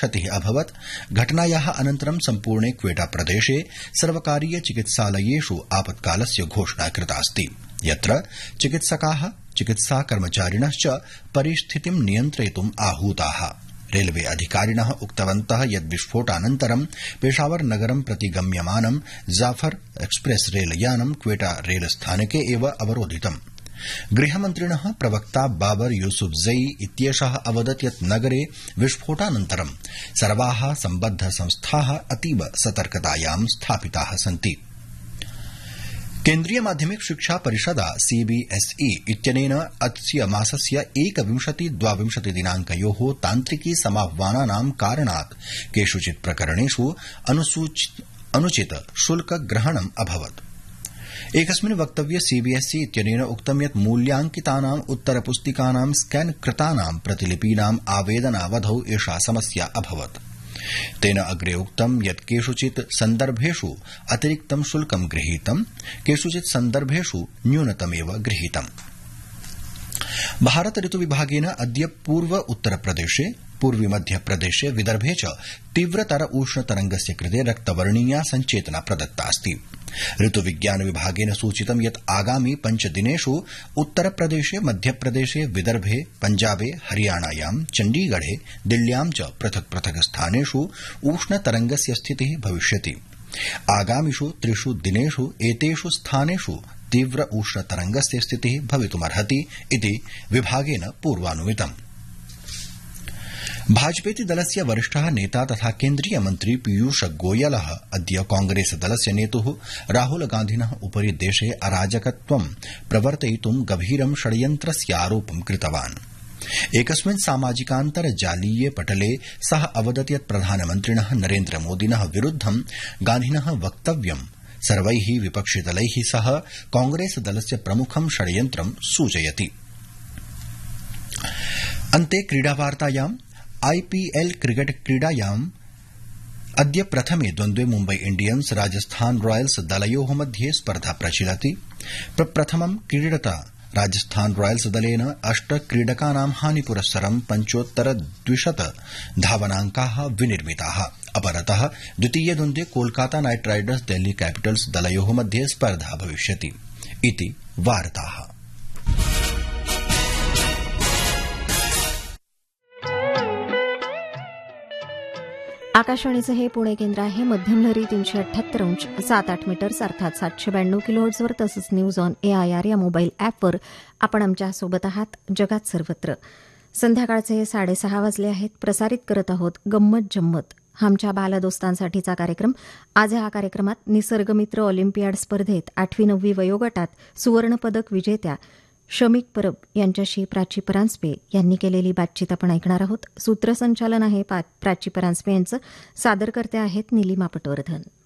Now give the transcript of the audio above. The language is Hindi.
क्षतिः अभवत्। घटनायाः अनन्तरं सम्पूर्णे क्वेटा प्रदेशे सर्वकारीय चिकित्सालयेषु आपत्कालस्य घोषणा कृतास्ति, यत्र चिकित्सकाः चिकित्सा कर्मचारिणश्च परिस्थितिं नियन्त्रयितुम् आहूताः। रेलवे अधिकारिणः उक्तवन्तः यत् विस्फोटानन्तरं पेशावर नगरं प्रति गम्यमानं जाफर एक्सप्रेस रेलयानं क्वेटा रेलस्थानके एव अवरोधितम्। गृहमन्त्रिणः प्रवक्ता बाबर यूसुफजई इत्येषः अवदत् यत् नगरे विस्फोटानन्तरं सर्वाः सम्बद्ध संस्थाः अतीव सतर्कतायां स्थापिताः सन्ति। केन्द्रीय माध्यमिक शिक्षा परिषदा सीबीएसई इत्यनेन अस्य मासस्य 21-22 दिनांकयोः तान्त्रिकी समाह्वानानां कारणात् केषुचित् प्रकरणेषु अनुचित शुल्कग्रहणम् अभवत्। एकस्मिन् वक्तव्ये सीबीएसई इत्यनेन उक्तं यत् मूल्याङ्कितानाम् उत्तरपुस्तिकानां स्कैन कृतानां प्रतिलिपीनाम् आवेदनावधौ एषा समस्या अभवत्। तेन अग्रे उक्तं यत् केषुचित् सन्दर्भेषु अतिरिक्तं शुल्कं गृहीतं, केषुचित् सन्दर्भेषु न्यूनतमेव गृहीतम्। भारत ऋतुविभागेन अद्य पूर्व उत्तरप्रदेशे, पूर्वी मध्यप्रदेशे, विदर्भे च तीव्रतर उष्णतरंगस्य कृते रक्तवर्णीया सञ्चेतना प्रदत्तास्ति। ऋतुविज्ञान विभागेन सूचितं यत् आगामि 5 दिनेषु उत्तरप्रदेशे, मध्यप्रदेशे, विदर्भे, पञ्जाबे, हरियाणायां, चण्डीगढे, दिल्ल्यां च पृथक् पृथक् स्थानेषु उष्णतरंगस्य स्थितिः भविष्यति। आगामिषु 3 दिनेषु एतेषु स्थानेषु तीव्र उष्णतरंगस्य स्थितिः भवितुमर्हति इति विभागेन पूर्वानुमितम्। भाजपेति दलस्य वरिष्ठः नेता तथा केन्द्रीय मन्त्री पीयूष गोयलः अद्य कांग्रेस दलस्य नेतुः राहुल गान्धिनः उपरि देशे अराजकत्वं प्रवर्तयितुं गभीरं षड्यन्त्रस्य आरोपं कृतवान्। एकस्मिन् सामाजिकान्तर्जालीये पटले सः अवदत् यत् प्रधानमन्त्रिणः नरेन्द्रमोदिनः विरुद्धं गान्धिनः वक्तव्यं सर्वैः विपक्षिदलैः सह कांग्रेस दलस्य प्रमुखं षड्यन्त्रं सूचयति। अन्ते क्रीडावार्तायाम् आईपीएल क्रिकेट क्रीडायाम् अद्य प्रथमे द्वन्द्वे मुम्बई इण्डियन्स राजस्थान रॉयल्स दलयोः मध्ये स्पर्धा प्रचलति। प्रथमं क्रीडता राजस्थान रॉयल्स दलेन 8 क्रीडकानां हानिपुरस्सरं 75-200 धावनाङ्काः विनिर्मिताः। अपरतः द्वितीये द्वन्द्वे Kolkata night Riders Delhi Capitals दलयोः मध्ये स्पर्धा भविष्यति इति वार्ताः। आकाशवाणीचं हे पुणे केंद्र आहे। मध्यम लहरी 378 अंश 7-8 मीटर्स अर्थात 792 किलोहर्ट्झवर, तसंच न्यूज ऑन एआयआर या मोबाईल ॲपवर आपण आमच्यासोबत आहात जगात सर्वत्र। संध्याकाळचे 6:30 वाजले आहेत। प्रसारित करत आहोत गंमत जम्मत, आमच्या बालदोस्तांसाठीचा कार्यक्रम। आज या कार्यक्रमात निसर्गमित्र ऑलिम्पियाड स्पर्धेत 8वी-9वी वयोगटात सुवर्णपदक विजेत्या शमिक परब यांच्याशी प्राची परांजपे यांनी केलेली बातचीत आपण ऐकणार आहोत। सूत्रसंचालन आहे प्राची परांजपे यांचं। सादर करते आहेत निलिमा पटवर्धन।